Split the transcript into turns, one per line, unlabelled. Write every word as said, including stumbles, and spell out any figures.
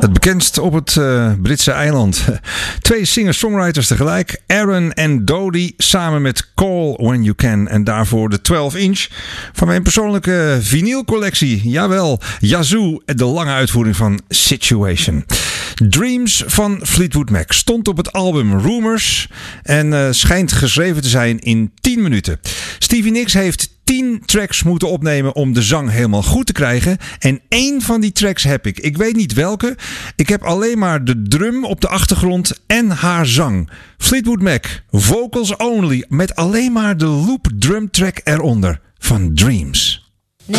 Het bekendst op het uh, Britse eiland. Twee singer-songwriters tegelijk. Aaron en Dodie samen met Call When You Can. En daarvoor de twaalf inch van mijn persoonlijke vinylcollectie. Jawel, Yazoo, de lange uitvoering van Situation. Dreams van Fleetwood Mac stond op het album Rumours. En uh, schijnt geschreven te zijn in tien minuten. Stevie Nicks heeft tien tracks moeten opnemen om de zang helemaal goed te krijgen. En één van die tracks heb ik. Ik weet niet welke. Ik heb alleen maar de drum op de achtergrond en haar zang. Fleetwood Mac, vocals only, met alleen maar de loop drum track eronder van Dreams.